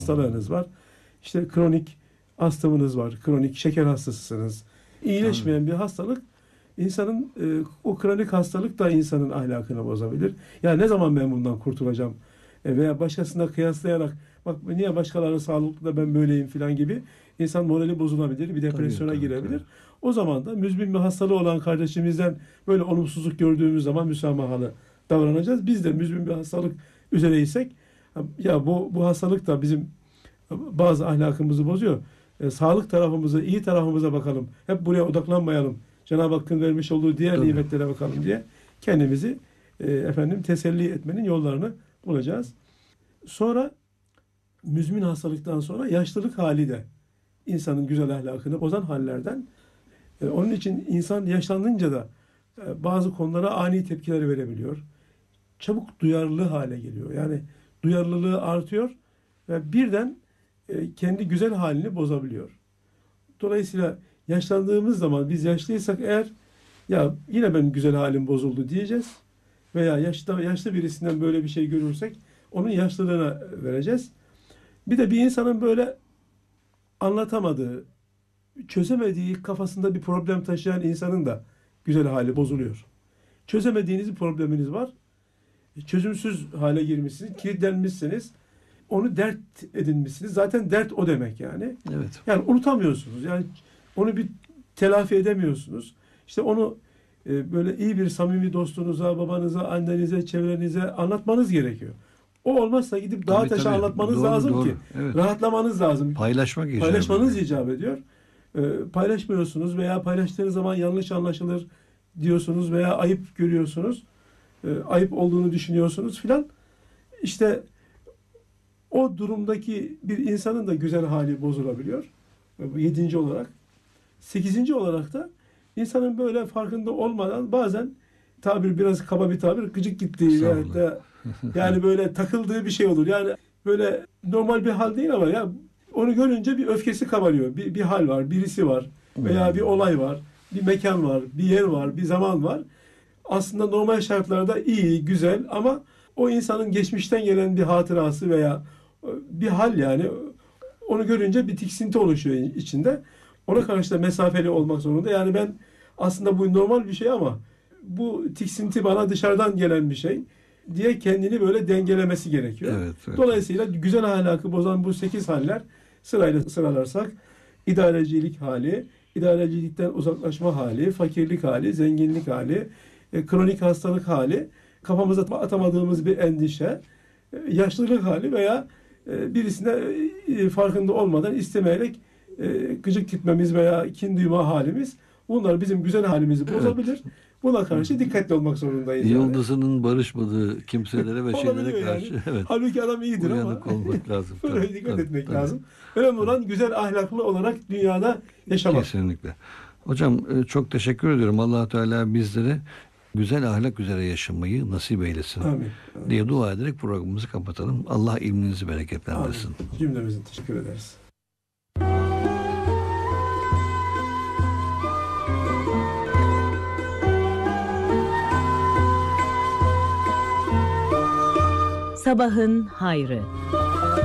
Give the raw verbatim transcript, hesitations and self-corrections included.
hastalığınız var. İşte kronik astımınız var. Kronik şeker hastasısınız. İyileşmeyen bir hastalık insanın e, o kronik hastalık da insanın ahlakını bozabilir. Ya ne zaman ben bundan kurtulacağım? E, veya başkasına kıyaslayarak bak niye başkaları sağlıklı da ben böyleyim filan gibi insan morali bozulabilir. Bir depresyona Tabii, tabii, girebilir. tabii. O zaman da müzmin bir hastalığı olan kardeşimizden böyle olumsuzluk gördüğümüz zaman müsamahalı davranacağız. Biz de müzmin bir hastalık üzereysek ya bu bu hastalık da bizim bazı ahlakımızı bozuyor. E, sağlık tarafımıza, iyi tarafımıza bakalım. Hep buraya odaklanmayalım. Cenab-ı Hakk'ın vermiş olduğu diğer Tabii. nimetlere bakalım diye kendimizi e, efendim teselli etmenin yollarını bulacağız. Sonra müzmin hastalıktan sonra yaşlılık hali de insanın güzel ahlakını bozan hallerden. E, onun için insan yaşlanınca da e, bazı konulara ani tepkiler verebiliyor. Çabuk duyarlı hale geliyor. Yani duyarlılığı artıyor ve birden e, kendi güzel halini bozabiliyor. Dolayısıyla yaşlandığımız zaman biz yaşlıysak eğer ya yine benim güzel halim bozuldu diyeceğiz. Veya yaşlı, yaşlı birisinden böyle bir şey görürsek onun yaşlılığına vereceğiz. Bir de bir insanın böyle anlatamadığı, çözemediği kafasında bir problem taşıyan insanın da güzel hali bozuluyor. Çözemediğiniz bir probleminiz var. Çözümsüz hale girmişsiniz, kilitlenmişsiniz. Onu dert edinmişsiniz. Zaten dert o demek yani. Evet. Yani unutamıyorsunuz. Yani onu bir telafi edemiyorsunuz. İşte onu e, böyle iyi bir samimi dostunuza, babanıza, annenize, çevrenize anlatmanız gerekiyor. O olmazsa gidip dağa Tabii, taşa tabii. anlatmanız Doğru, lazım doğru. ki. Evet. Rahatlamanız lazım. Paylaşmak icap Paylaşmanız ediyor. icap ediyor. E, paylaşmıyorsunuz veya paylaştığınız zaman yanlış anlaşılır diyorsunuz veya ayıp görüyorsunuz. E, ayıp olduğunu düşünüyorsunuz filan. İşte o durumdaki bir insanın da güzel hali bozulabiliyor. Yedinci olarak. Sekizinci olarak da insanın böyle farkında olmadan bazen tabir biraz kaba bir tabir gıcık gittiği veyahut da yani böyle takıldığı bir şey olur. Yani böyle normal bir hal değil ama ya onu görünce bir öfkesi kabarıyor. Bir, bir hal var, birisi var veya bir olay var, bir mekan var, bir yer var, bir zaman var. Aslında normal şartlarda iyi, güzel ama o insanın geçmişten gelen bir hatırası veya bir hal yani onu görünce bir tiksinti oluşuyor içinde. Ona karşı da mesafeli olmak zorunda. Yani ben aslında bu normal bir şey ama bu tiksinti bana dışarıdan gelen bir şey diye kendini böyle dengelemesi gerekiyor. Evet, evet. Dolayısıyla güzel ahlakı bozan bu sekiz haller sırayla sıralarsak idarecilik hali, idarecilikten uzaklaşma hali, fakirlik hali, zenginlik hali, e, kronik hastalık hali, kafamıza atamadığımız bir endişe, e, yaşlılık hali veya e, birisine e, farkında olmadan istemeyerek e, gıcık gitmemiz veya kin duyma halimiz bunlar bizim güzel halimizi bozabilir. Evet. Buna karşı dikkatli olmak zorundayız. Yıldızının yani barışmadığı kimselere ve şeylere karşı. Yani. Evet. Halbuki adam iyidir uyanık ama olmak lazım. böyle Tabii, dikkat tabii, etmek tabii. lazım. Önemli olan güzel ahlaklı olarak dünyada yaşamak. Kesinlikle. Hocam çok teşekkür ediyorum. Allah Teala bizlere güzel ahlak üzere yaşamayı nasip eylesin. Amin. Amin. Diye dua ederek programımızı kapatalım. Allah ilminizi bereketlendirsin. Amin. Cümlemizin teşekkür ederiz. Sabahın hayrı.